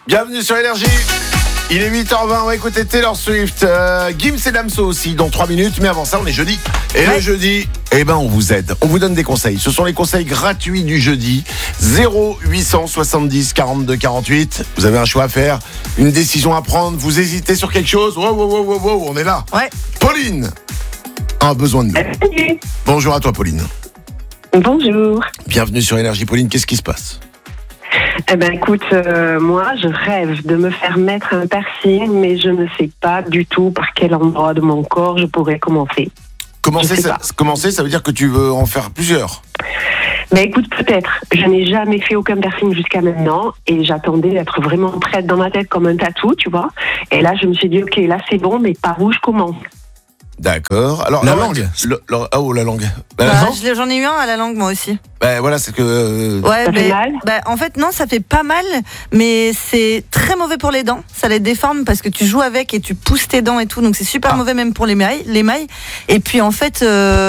Bienvenue sur Énergie. Il est 8h20, on va écouter Taylor Swift, Gims et Damso aussi dans 3 minutes. Mais avant ça, on est jeudi. Et le jeudi, on vous aide. On vous donne des conseils. Ce sont les conseils gratuits du jeudi. 0870 42 48. Vous avez un choix à faire, une décision à prendre. Vous hésitez sur quelque chose. Wow, on est là. Ouais. Pauline a besoin de nous. Bonjour à toi, Pauline. Bonjour. Bienvenue sur Énergie. Pauline, qu'est-ce qui se passe ? Eh ben écoute, moi je rêve de me faire mettre un piercing, mais je ne sais pas du tout par quel endroit de mon corps je pourrais commencer. Commencer, ça veut dire que tu veux en faire plusieurs. Ben écoute, peut-être. Je n'ai jamais fait aucun piercing jusqu'à maintenant et j'attendais d'être vraiment prête dans ma tête comme un tatou, tu vois. Et là je me suis dit, ok, là c'est bon, mais par où je commence ? D'accord. Alors la langue. La langue. J'en ai eu un à la langue moi aussi. Voilà, c'est que. Ouais, ça fait mal ? En fait non, ça fait pas mal, mais c'est très mauvais pour les dents. Ça les déforme parce que tu joues avec et tu pousses tes dents et tout, donc c'est super mauvais même pour les mailles. Et puis en fait,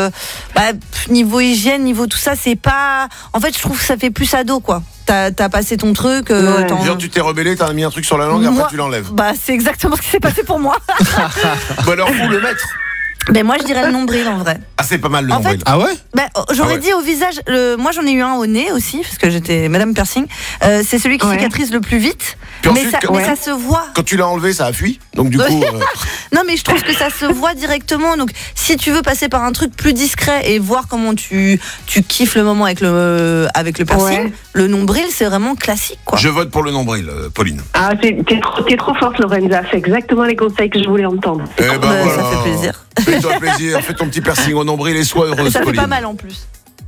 niveau hygiène, niveau tout ça, c'est pas. En fait, je trouve que ça fait plus ado quoi. T'as passé ton truc. Tu t'es rebellé, t'as mis un truc sur la langue, après tu l'enlèves. C'est exactement ce qui s'est passé pour moi. Alors faut le mettre. Moi je dirais le nombril en vrai. Ah, c'est pas mal le nombril. Ah ouais ? J'aurais dit au visage. Moi j'en ai eu un au nez aussi parce que j'étais Madame Piercing. C'est celui qui cicatrise le plus vite. Puis mais ensuite, ça se voit. Quand tu l'as enlevé, ça a fui. Donc du coup. Non mais je trouve que ça se voit directement. Donc si tu veux passer par un truc plus discret et voir comment tu kiffes le moment avec le piercing, le nombril c'est vraiment classique quoi. Je vote pour le nombril, Pauline. Ah, t'es trop forte, Lorenza. C'est exactement les conseils que je voulais entendre. Ça fait plaisir. Fais-toi plaisir, fais ton petit piercing au nombril et sois heureuse, ça Pauline. fait pas mal en plus.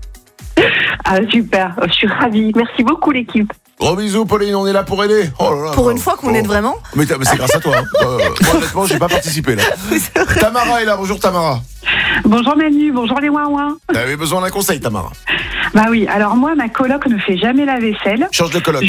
Ah super, je suis ravie. Merci beaucoup l'équipe. Gros bisous, Pauline, on est là pour aider. Pour une fois qu'on aide vraiment. Mais c'est grâce à toi. Moi, honnêtement, j'ai pas participé là. Tamara est là, bonjour Tamara. Bonjour Manu, bonjour les ouin-ouin. T'avais besoin d'un conseil, Tamara. Bah oui, alors moi, ma coloc ne fait jamais la vaisselle. Change de coloc.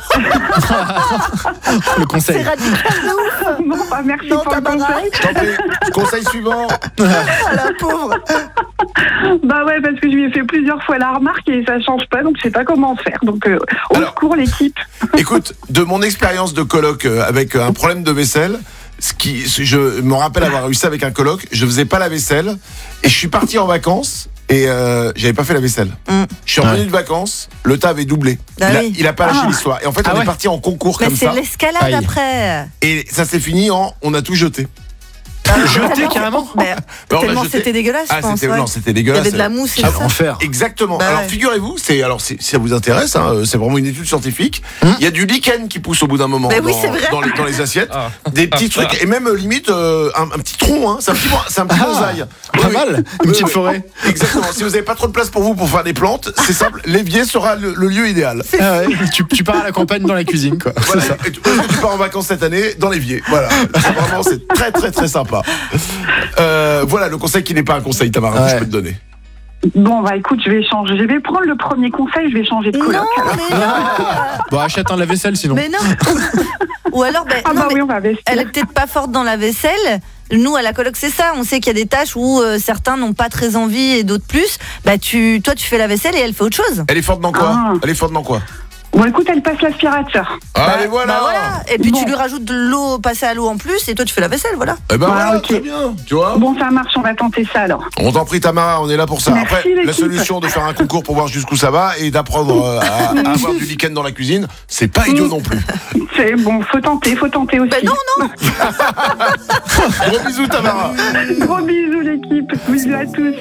Le conseil. C'est radical de ouf. Bon, merci pour le conseil. Je t'en prie. Conseil suivant. La pauvre. Bah ouais, parce que je lui ai fait plusieurs fois la remarque et ça change pas, donc je sais pas comment faire. Donc au secours l'équipe. Écoute, de mon expérience de coloc avec un problème de vaisselle, je me rappelle avoir eu ça avec un coloc, je faisais pas la vaisselle et je suis parti en vacances et j'avais pas fait la vaisselle. Je suis revenu de vacances, le tas avait doublé. Il a pas lâché l'histoire. Et en fait, on est parti en concours comme ça. Mais c'est l'escalade après. Et ça s'est fini on a tout jeté. Jeté carrément. Tellement c'était dégueulasse, je pense. Non, c'était dégueulasse. Il y avait de la mousse et enfer. Exactement. Alors figurez-vous, si ça vous intéresse, c'est vraiment une étude scientifique. Il y a du lichen qui pousse au bout d'un moment dans les assiettes, des petits trucs et même limite un petit tronc. C'est un petit bonsaï. Pas mal. Une petite forêt. Exactement. Si vous n'avez pas trop de place pour vous pour faire des plantes, c'est simple. L'évier sera le lieu idéal. Tu pars à la campagne dans la cuisine, quoi. Voilà. C'est ça. Et tu pars en vacances cette année dans l'évier. Voilà. C'est très très très sympa. Voilà le conseil qui n'est pas un conseil, Tamara, que je peux te donner. Bon bah écoute, je vais changer. Je vais prendre le premier conseil, je vais changer de coloc. Bon, achète un lave-vaisselle sinon. Mais non. Ou alors, on va vestir. Elle est peut-être pas forte dans la vaisselle. Nous, à la coloc, c'est ça. On sait qu'il y a des tâches où certains n'ont pas très envie et d'autres plus. Toi, tu fais la vaisselle et elle fait autre chose. Elle est forte dans quoi Bon écoute, elle passe l'aspirateur. Allez, voilà. Et puis tu lui rajoutes de l'eau, passer à l'eau en plus, et toi tu fais la vaisselle, voilà. Très bien, tu vois. Bon, ça marche, on va tenter ça alors. On t'en prie, Tamara, on est là pour ça. Merci, après, l'équipe. La solution de faire un concours pour voir jusqu'où ça va et d'apprendre à avoir du lichen dans la cuisine, c'est pas idiot non plus. C'est bon, faut tenter aussi. Non. Gros bisous, Tamara. Gros bisous l'équipe, bisous à tous.